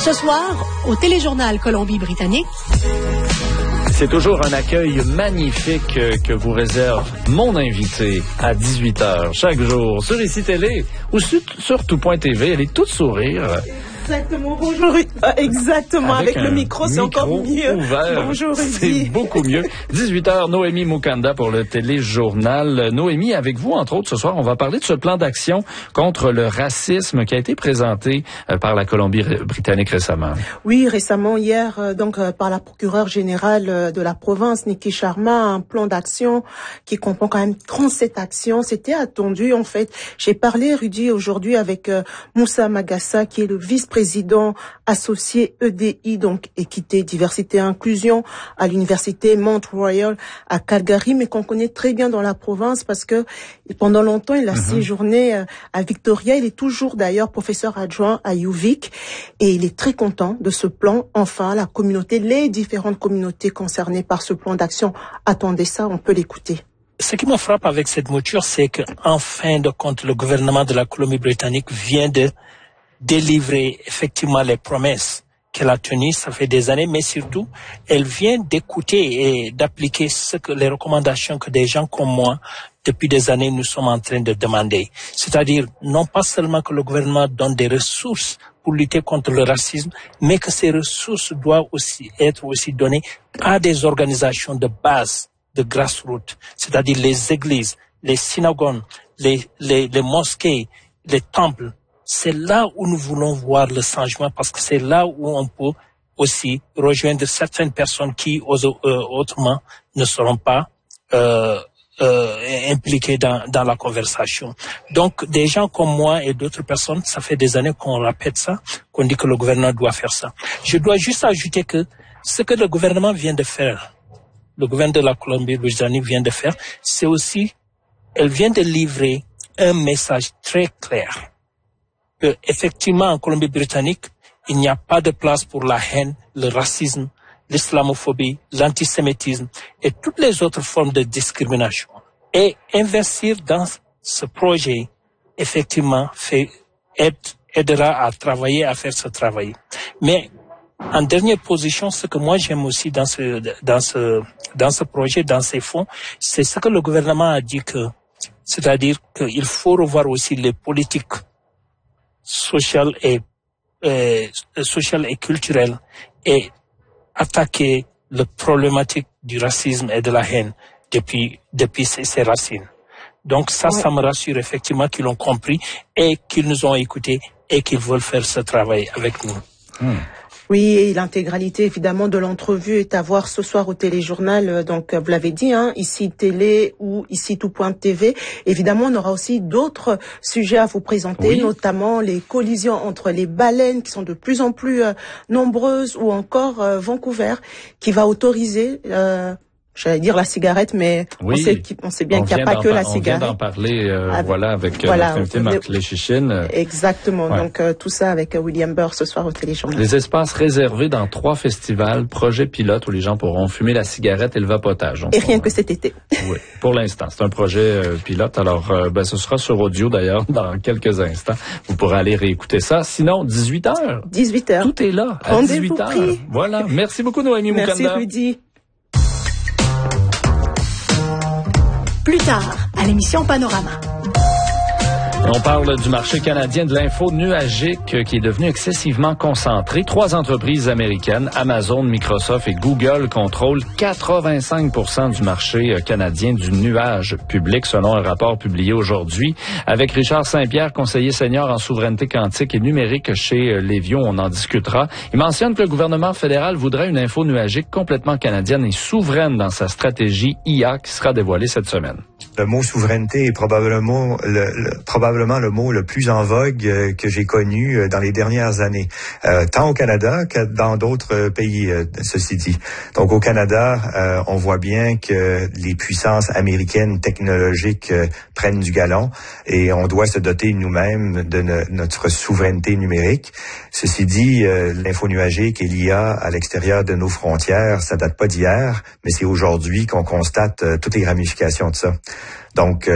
Ce soir, au Téléjournal Colombie-Britannique. C'est toujours un accueil magnifique que vous réserve mon invité à 18h chaque jour sur ICI Télé ou sur tout.tv. Elle est toute sourire. Exactement, bonjour. Exactement, avec le micro, c'est encore mieux. Ouvert, bonjour, c'est beaucoup mieux. 18h, Noémie Mukanda pour le Téléjournal. Noémie, avec vous, entre autres, ce soir, on va parler de ce plan d'action contre le racisme qui a été présenté par la Colombie-Britannique récemment. Oui, récemment, hier, par la procureure générale de la province, Niki Sharma, un plan d'action qui comprend quand même 37 actions. C'était attendu, en fait. J'ai parlé, Rudy, aujourd'hui avec Moussa Magassa, qui est le vice-président associé EDI, donc Équité, Diversité et Inclusion, à l'université Mount Royal à Calgary, mais qu'on connaît très bien dans la province parce que pendant longtemps, il a séjourné à Victoria. Il est toujours d'ailleurs professeur adjoint à UVic et il est très content de ce plan. Enfin, la communauté, les différentes communautés concernées par ce plan d'action attendaient ça. On peut l'écouter. Ce qui me frappe avec cette mouture, c'est qu'en fin de compte, le gouvernement de la Colombie-Britannique vient de délivrer effectivement les promesses qu'elle a tenues, ça fait des années, mais surtout, elle vient d'écouter et d'appliquer les recommandations que des gens comme moi, depuis des années, nous sommes en train de demander. C'est-à-dire, non pas seulement que le gouvernement donne des ressources pour lutter contre le racisme, mais que ces ressources doivent aussi être données à des organisations de base, de grassroots, c'est-à-dire les églises, les synagogues, les mosquées, les temples. C'est là où nous voulons voir le changement parce que c'est là où on peut aussi rejoindre certaines personnes qui autrement ne seront pas impliquées dans la conversation. Donc des gens comme moi et d'autres personnes, ça fait des années qu'on répète ça, qu'on dit que le gouvernement doit faire ça. Je dois juste ajouter que ce que le gouvernement vient de faire, le gouvernement de la Colombie-Britannique vient de faire, c'est aussi, elle vient de livrer un message très clair. Effectivement, en Colombie-Britannique, il n'y a pas de place pour la haine, le racisme, l'islamophobie, l'antisémitisme et toutes les autres formes de discrimination. Et investir dans ce projet, effectivement, aidera à travailler, à faire ce travail. Mais en dernière position, ce que moi j'aime aussi dans ce projet, dans ces fonds, c'est ce que le gouvernement a dit c'est-à-dire qu'il faut revoir aussi les politiques sociale et culturelle et attaquer la problématique du racisme et de la haine depuis ses racines. Donc ça me rassure effectivement qu'ils l'ont compris et qu'ils nous ont écoutés et qu'ils veulent faire ce travail avec nous. Oui, et l'intégralité évidemment de l'entrevue est à voir ce soir au Téléjournal. Donc vous l'avez dit, ICI Télé ou ICI tout.tv. Évidemment, on aura aussi d'autres sujets à vous présenter, notamment les collisions entre les baleines qui sont de plus en plus nombreuses, ou encore Vancouver qui va autoriser j'allais dire la cigarette, mais on sait bien qu'il n'y a pas que la cigarette. On vient d'en parler, avec notre invité Marc Léchichine. Exactement. Ouais. Donc tout ça avec William Burr ce soir au Téléjournal. Les espaces réservés dans 3 festivals, projets pilotes où les gens pourront fumer la cigarette et le vapotage. Et rien que cet été. Oui, pour l'instant, c'est un projet pilote. Alors, ce sera sur audio d'ailleurs dans quelques instants. Vous pourrez aller réécouter ça. Sinon, 18h. 18h. Tout est là à 18h. Voilà. Merci beaucoup, Noémie Mukanda. Merci, Rudy. Plus tard, à l'émission Panorama. On parle du marché canadien de l'info nuagique qui est devenu excessivement concentré. 3 entreprises américaines, Amazon, Microsoft et Google, contrôlent 85% du marché canadien du nuage public, selon un rapport publié aujourd'hui. Avec Richard Saint-Pierre, conseiller senior en souveraineté quantique et numérique chez Lévio, on en discutera. Il mentionne que le gouvernement fédéral voudrait une info nuagique complètement canadienne et souveraine dans sa stratégie IA qui sera dévoilée cette semaine. Le mot souveraineté est probablement le mot le plus en vogue que j'ai connu dans les dernières années, tant au Canada que dans d'autres pays, ceci dit. Donc au Canada, on voit bien que les puissances américaines technologiques prennent du galon et on doit se doter nous-mêmes de notre souveraineté numérique. Ceci dit, l'info nuagique et l'IA à l'extérieur de nos frontières, ça date pas d'hier, mais c'est aujourd'hui qu'on constate toutes les ramifications de ça. Donc,